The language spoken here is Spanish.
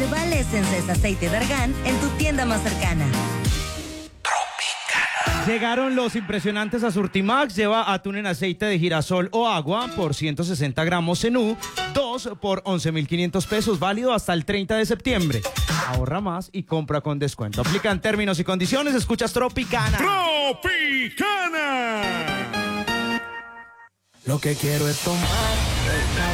Herbal Essence es aceite de argán en tu tienda más cercana. Llegaron los impresionantes a Surtimax. Lleva atún en aceite de girasol o agua por 160 gramos Zenú, 2 por 11.500 pesos, válido hasta el 30 de septiembre. Ahorra más y compra con descuento. Aplican términos y condiciones. Escuchas Tropicana. ¡Tropicana! Lo que quiero es tomar